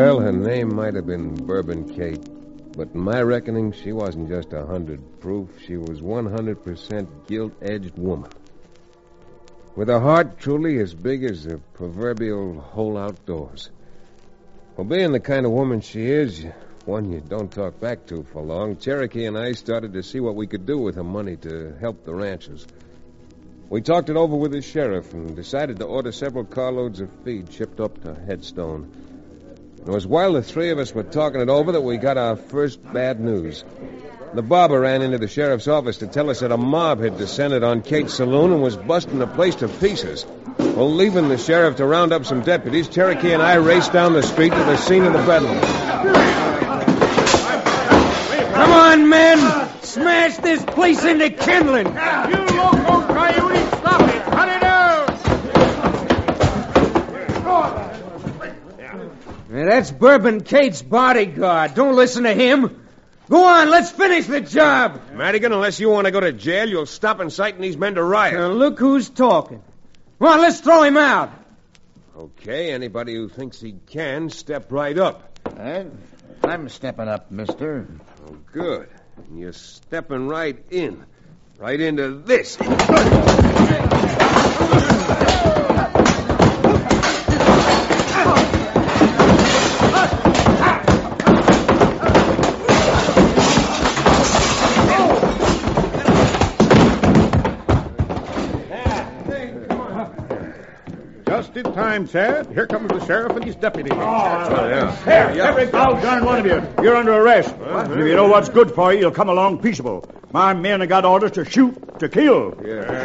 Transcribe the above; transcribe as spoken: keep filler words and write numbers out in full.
Well, her name might have been Bourbon Kate, but in my reckoning, she wasn't just a hundred proof. She was one hundred percent gilt-edged woman. With a heart truly as big as the proverbial whole outdoors. Well, being the kind of woman she is, one you don't talk back to for long, Cherokee and I started to see what we could do with the money to help the ranchers. We talked it over with the sheriff and decided to order several carloads of feed shipped up to Headstone. It was while the three of us were talking it over that we got our first bad news. The barber ran into the sheriff's office to tell us that a mob had descended on Kate's saloon and was busting the place to pieces. Well, leaving the sheriff to round up some deputies, Cherokee and I raced down the street to the scene of the bedlam. Come on, men! Smash this place into kindling! You loco coyote, stop it! Cut it out! Now, that's Bourbon Kate's bodyguard. Don't listen to him. Go on, let's finish the job. Madigan, unless you want to go to jail, you'll stop inciting these men to riot. Now, look who's talking. Come on, let's throw him out. Okay, anybody who thinks he can, step right up. Uh, I'm stepping up, mister. Oh, good. And you're stepping right in. Right into this. Just in time, Chad. Here comes the sheriff and his deputy. Oh, yeah. Here, yeah. every doggone one of you. You're under arrest. What? If you know what's good for you, you'll come along peaceable. My men have got orders to shoot, to kill. Yeah.